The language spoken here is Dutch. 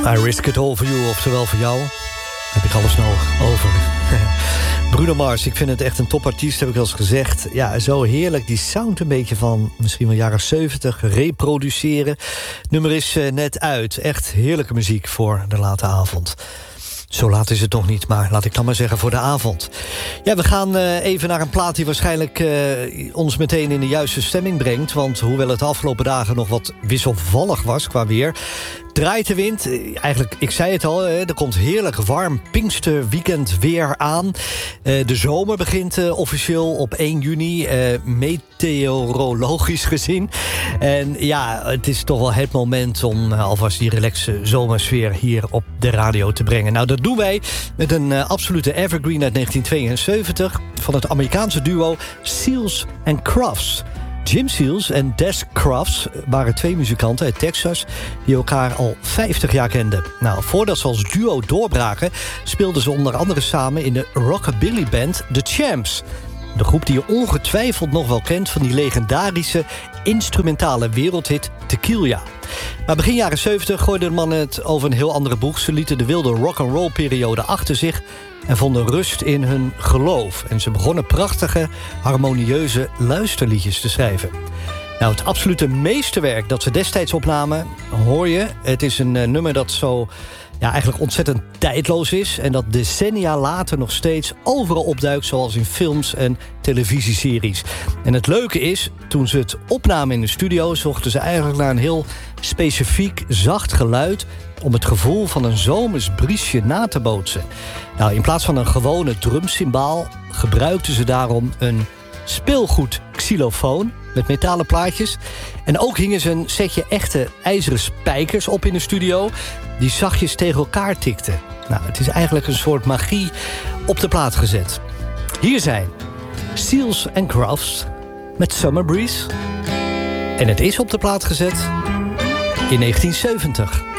I risk it all for you, oftewel voor jou. Heb ik alles nog over. Bruno Mars, ik vind het echt een topartiest, heb ik al eens gezegd. Ja, zo heerlijk, die sound een beetje van misschien wel jaren 70 reproduceren. Het nummer is net uit. Echt heerlijke muziek voor de late avond. Zo laat is het nog niet, maar laat ik dan maar zeggen voor de avond. Ja, we gaan even naar een plaat die waarschijnlijk ons meteen in de juiste stemming brengt. Want hoewel het de afgelopen dagen nog wat wisselvallig was qua weer, draait de wind. Eigenlijk, ik zei het al, er komt heerlijk warm Pinksterweekend weer aan. De zomer begint officieel op 1 juni, meteorologisch gezien. En ja, het is toch wel het moment om alvast die relaxe zomersfeer hier op de radio te brengen. Nou, dat doen wij met een absolute evergreen uit 1972... van het Amerikaanse duo Seals & Crofts. Jim Seals en Des Crofts waren twee muzikanten uit Texas die elkaar al 50 jaar kenden. Nou, voordat ze als duo doorbraken, speelden ze onder andere samen in de rockabilly band The Champs. De groep die je ongetwijfeld nog wel kent van die legendarische instrumentale wereldhit Tequila. Maar begin jaren 70 gooiden de mannen het over een heel andere boeg. Ze lieten de wilde rock'n'roll periode achter zich en vonden rust in hun geloof. En ze begonnen prachtige, harmonieuze luisterliedjes te schrijven. Nou, het absolute meesterwerk dat ze destijds opnamen, hoor je. Het is een nummer dat zo eigenlijk ontzettend tijdloos is en dat decennia later nog steeds overal opduikt, zoals in films en televisieseries. En het leuke is, toen ze het opnamen in de studio, zochten ze eigenlijk naar een heel specifiek zacht geluid om het gevoel van een zomers briesje na te bootsen. Nou, in plaats van een gewone drumcymbaal gebruikten ze daarom een speelgoed xylofoon met metalen plaatjes. En ook hingen ze een setje echte ijzeren spijkers op in de studio die zachtjes tegen elkaar tikten. Nou, het is eigenlijk een soort magie op de plaat gezet. Hier zijn Seals & Crofts met Summer Breeze. En het is op de plaat gezet in 1970.